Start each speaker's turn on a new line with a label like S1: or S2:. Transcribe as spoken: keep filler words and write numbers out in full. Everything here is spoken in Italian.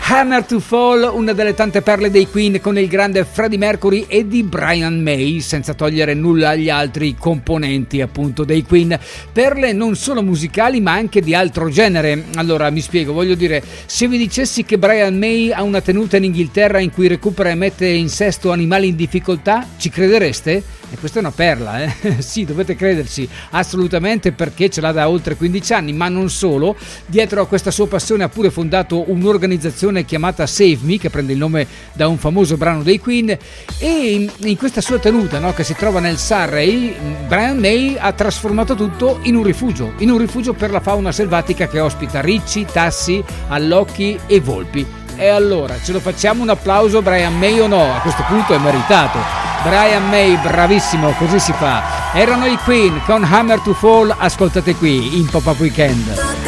S1: Hammer to Fall, una delle tante perle dei Queen con il grande Freddie Mercury e di Brian May, senza togliere nulla agli altri componenti appunto dei Queen. Perle non solo musicali ma anche di altro genere. Allora mi spiego, voglio dire, se vi dicessi che Brian May ha una tenuta in Inghilterra in cui recupera e mette in sesto animali in difficoltà, ci credereste? E questa è una perla, eh? Sì, dovete crederci assolutamente, perché ce l'ha da oltre quindici anni, ma non solo. Dietro a questa sua passione ha pure fondato un'organizzazione chiamata Save Me, che prende il nome da un famoso brano dei Queen, e in, in questa sua tenuta, no, che si trova nel Surrey, Brian May ha trasformato tutto in un rifugio, in un rifugio per la fauna selvatica che ospita ricci, tassi, allocchi e volpi. E allora, ce lo facciamo un applauso Brian May o no? A questo punto è meritato. Brian May, bravissimo, così si fa. Erano i Queen con Hammer to Fall, ascoltate qui in Pop-Up Weekend.